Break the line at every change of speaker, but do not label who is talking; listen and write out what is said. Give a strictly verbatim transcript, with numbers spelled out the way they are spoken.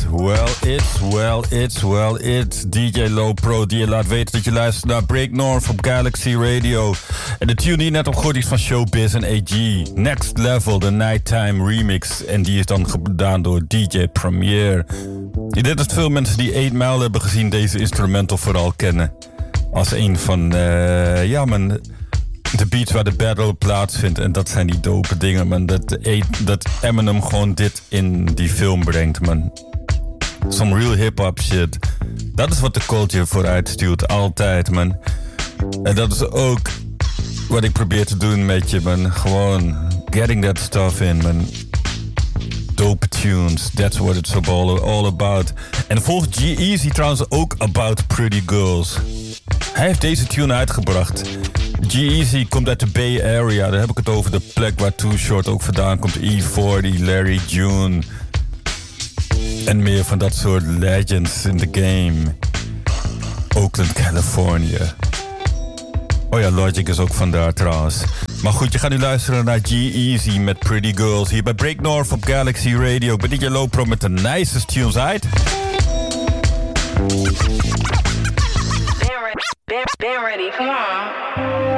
well it's, well it's, well it's D J Low Pro die je laat weten dat je luistert naar Break North op Galaxy Radio. En de tune die je net op gehoord is van Showbiz en A G. Next Level, de Nighttime remix. En die is dan gedaan door D J Premier. Ik denk dat veel mensen die eight mile hebben gezien deze instrumental vooral kennen. Als een van, uh, ja man... de beats waar de battle plaatsvindt. En dat zijn die dope dingen, man. Dat, dat Eminem gewoon dit in die film brengt, man. Some real hip-hop shit. Dat is wat de culture vooruit stuurt, altijd, man. En dat is ook wat ik probeer te doen met je, man. Gewoon getting that stuff in, man. Dope tunes, that's what it's all, all about. En volgt G-Eazy trouwens ook About Pretty Girls. Hij heeft deze tune uitgebracht. G-Eazy komt uit de Bay Area. Daar heb ik het over, de plek waar Too Short ook vandaan komt. E forty, Larry June. En meer van dat soort legends in the game. Oakland, California. Oh ja, Logic is ook vandaar trouwens. Maar goed, je gaat nu luisteren naar G-Eazy met Pretty Girls. Hier bij Break North op Galaxy Radio. Ik ben D J Low Pro met de nicest tunes uit.
Been ready, come on.